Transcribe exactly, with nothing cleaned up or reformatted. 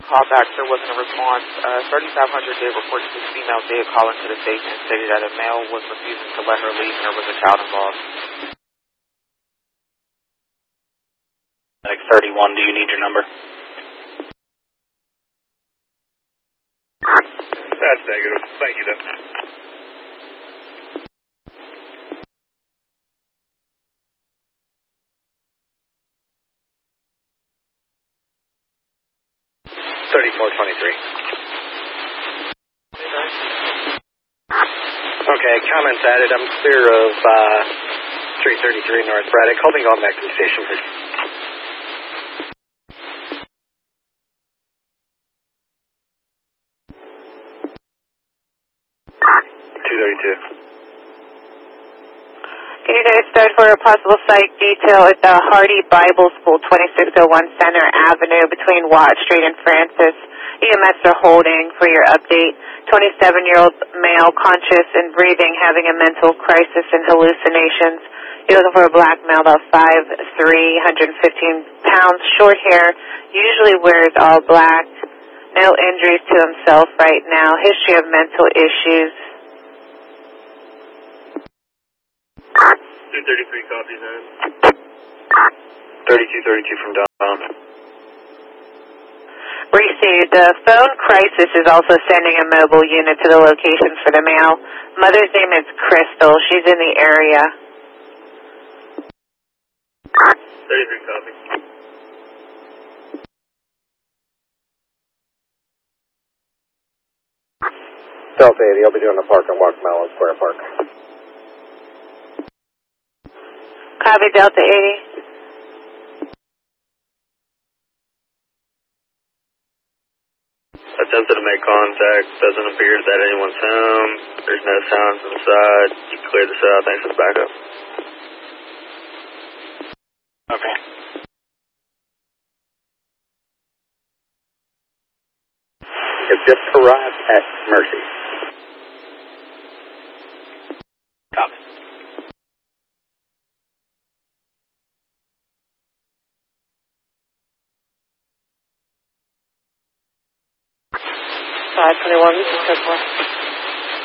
call back. There wasn't a response. Uh, thirty-five hundred did report that this female did call into the station and stated that a male was refusing to let her leave and there was a child involved. Next thirty-one, do you need your number? That's negative. Thank you, then. thirty-four twenty-three. Okay, comments added. I'm clear of uh, three thirty-three North Braddock. Holding on back to the station, please. two thirty-two. Can you guys start for a possible site detail at the Hardy Bible School, twenty-six oh one Center Avenue between Watt Street and Francis? E M S are holding for your update. twenty-seven-year-old male, conscious and breathing, having a mental crisis and hallucinations. You're looking for a black male, about five three, one hundred fifteen pounds, short hair, usually wears all black. No injuries to himself right now. History of mental issues. two thirty-three copies, man. thirty-two thirty-two from Don. Received. The phone crisis is also sending a mobile unit to the location for the male. Mother's name is Crystal. She's in the area. thirty-three copies. Delta eighty, I'll be doing the park and walk Mallow Square Park. Copy, Delta eighty. Attempted to make contact. Doesn't appear that anyone's home. There's no sounds inside. You clear this out. Thanks for the backup. Okay. It's just arrived at Mercy. Copy. five twenty-one, this is Chris.